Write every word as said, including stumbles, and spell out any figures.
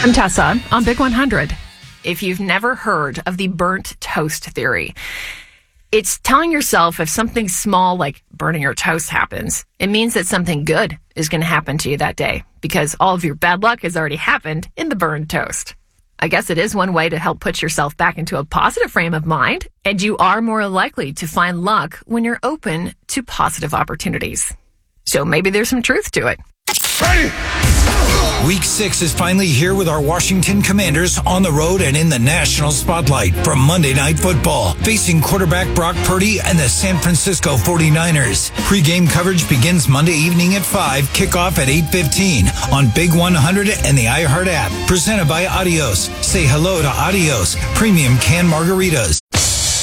I'm Tessa on Big one hundred. If you've never heard of the burnt toast theory, it's telling yourself if something small like burning your toast happens, it means that something good is going to happen to you that day because all of your bad luck has already happened in the burned toast. I guess it is one way to help put yourself back into a positive frame of mind, and you are more likely to find luck when you're open to positive opportunities. So maybe there's some truth to it. Ready? Week six is finally here with our Washington Commanders on the road and in the national spotlight for Monday Night Football, facing quarterback Brock Purdy and the San Francisco forty-niners. Pre-game coverage begins Monday evening at five, kickoff at eight fifteen on Big one hundred and the iHeart app. Presented by Adios. Say hello to Adios, premium canned margaritas.